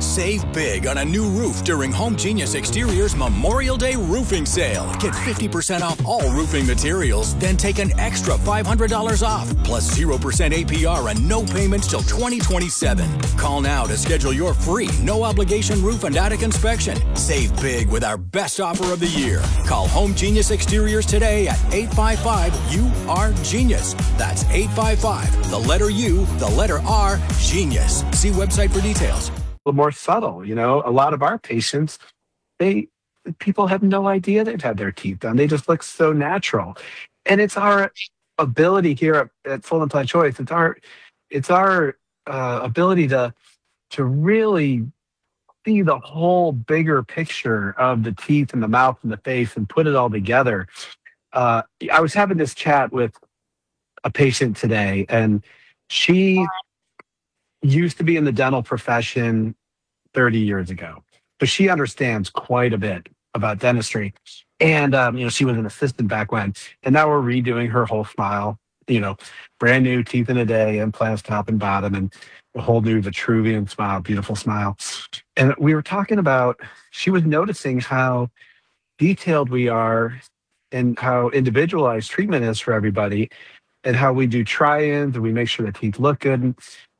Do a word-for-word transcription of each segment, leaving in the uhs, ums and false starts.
Save big on a new roof during Home Genius Exteriors Memorial Day roofing sale. Get fifty percent off all roofing materials, then take an extra five hundred dollars off, plus zero percent A P R and no payments till twenty twenty-seven. Call now to schedule your free, no-obligation roof and attic inspection. Save big with our best offer of the year. Call Home Genius Exteriors today at eight five five U R Genius. That's eight five five, the letter U, the letter R, Genius. See website for details. Little more subtle, you know. A lot of our patients, they people have no idea they've had their teeth done. They just look so natural, and it's our ability here at, at Full Implant Choice. It's our it's our uh, ability to to really see the whole bigger picture of the teeth and the mouth and the face and put it all together. Uh, I was having this chat with a patient today, and she used to be in the dental profession thirty years ago. So she understands quite a bit about dentistry. And, um, you know, she was an assistant back when. And now we're redoing her whole smile, you know, brand new teeth in a day, implants top and bottom, and a whole new Vitruvian smile, beautiful smile. And we were talking about, she was noticing how detailed we are and how individualized treatment is for everybody, and how we do try-ins and we make sure the teeth look good.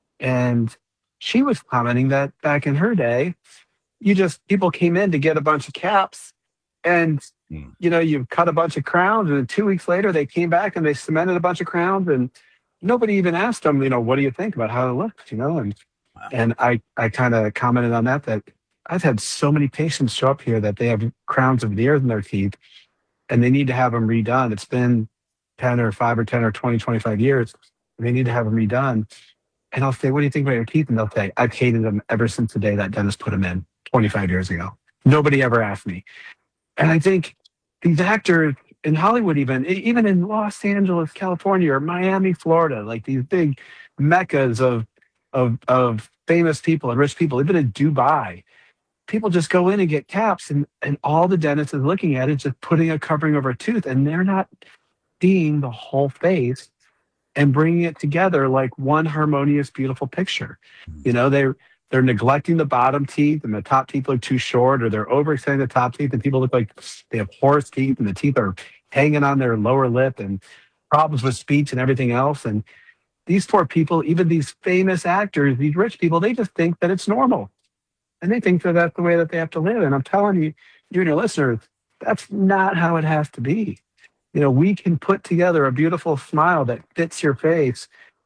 And she was commenting that back in her day, you just, people came in to get a bunch of caps and, mm. you know, you cut a bunch of crowns, and then two weeks later they came back and they cemented a bunch of crowns, and nobody even asked them, you know, what do you think about how it looks, you know? And, wow. and I, I kind of commented on that, that I've had so many patients show up here that they have crowns of veneers in their teeth and they need to have them redone. It's been ten or five or ten or twenty, twenty-five years. And they need to have them redone. And I'll say, what do you think about your teeth? And they'll say, I've hated them ever since the day that dentist put them in twenty-five years ago. Nobody ever asked me. And I think these actors in Hollywood, even, even in Los Angeles, California, or Miami, Florida, like these big meccas of, of, of famous people and rich people, even in Dubai, people just go in and get caps, and, and all the dentist is looking at is just putting a covering over a tooth, and they're not seeing the whole face and bringing it together like one harmonious, beautiful picture. You know, they're, they're neglecting the bottom teeth, and the top teeth look too short, or they're overextending the top teeth and people look like they have horse teeth and the teeth are hanging on their lower lip, and problems with speech and everything else. And these poor people, even these famous actors, these rich people, they just think that it's normal. And they think that that's the way that they have to live. And I'm telling you, you and your listeners, that's not how it has to be. You know, we can put together a beautiful smile that fits your face,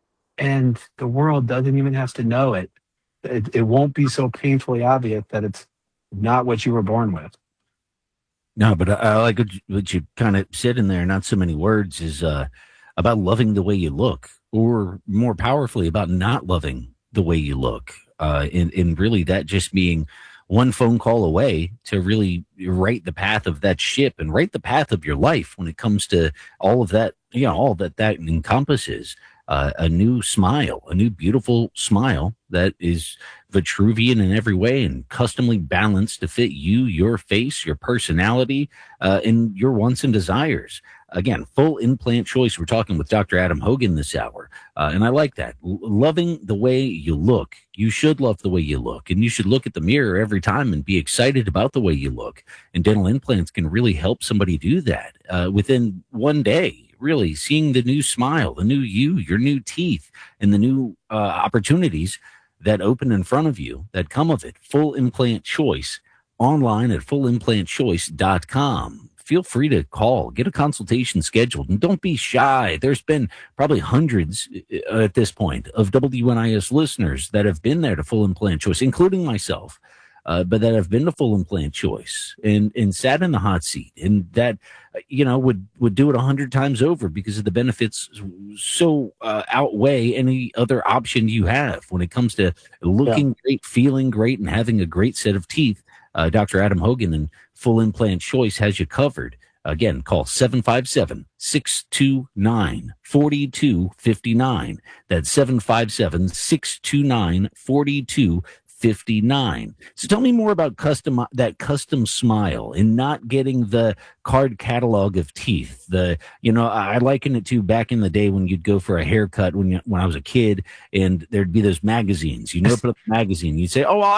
and the world doesn't even have to know it. It, it won't be so painfully obvious that it's not what you were born with. No, but I, I like what you, what you kind of said in there, not so many words, is uh, about loving the way you look, or more powerfully about not loving the way you look. Uh, and, and really that just being one phone call away to really right the path of that ship and right the path of your life when it comes to all of that, you know, all that that encompasses. Uh, a new smile, a new beautiful smile that is Vitruvian in every way and customly balanced to fit you, your face, your personality, uh, and your wants and desires. Again, Full Implant Choice. We're talking with Doctor Adam Hogan this hour. Uh, and I like that. L- loving the way you look. You should love the way you look, and you should look at the mirror every time and be excited about the way you look. And dental implants can really help somebody do that uh, within one day. Really seeing the new smile, the new you, your new teeth, and the new uh, opportunities that open in front of you that come of it. Full Implant Choice, online at full implant choice dot com. Feel free to call, get a consultation scheduled, and don't be shy. There's been probably hundreds uh, at this point of W N I S listeners that have been there to Full Implant Choice, including myself. Uh, but that have been to Full Implant Choice and, and sat in the hot seat, and that, you know, would, would do it a hundred times over because of the benefits so uh, outweigh any other option you have when it comes to looking yeah. great, feeling great, and having a great set of teeth. Uh, Doctor Adam Hogan and Full Implant Choice has you covered. Again, call seven five seven, six two nine, four two five nine. That's seven five seven, six two nine, four two fifty-nine. So tell me more about custom that custom smile and not getting the card catalog of teeth. The you know I liken it to back in the day when you'd go for a haircut when you, when I was a kid, and there'd be those magazines. You know, put up a magazine. You'd say, "Oh,